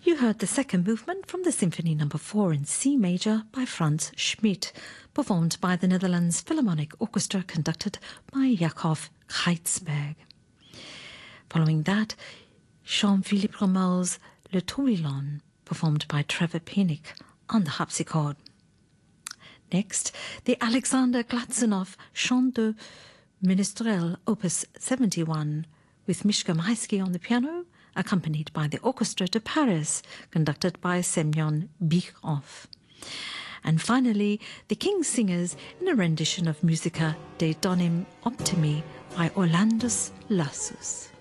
You heard the second movement from the Symphony No. 4 in C major by Franz Schmidt, performed by the Netherlands Philharmonic Orchestra, conducted by Jakob Kreitzberg. Following that, Jean-Philippe Rameau's Le Tourbillon, performed by Trevor Pinnick on the harpsichord. Next, the Alexander Glazunov Chant de Ménestrel, Opus 71, with Mishka Maisky on the piano, accompanied by the Orchestra de Paris, conducted by Semyon Bikov. And finally, the King's Singers in a rendition of Musica de Donim Optimi by Orlandus Lassus.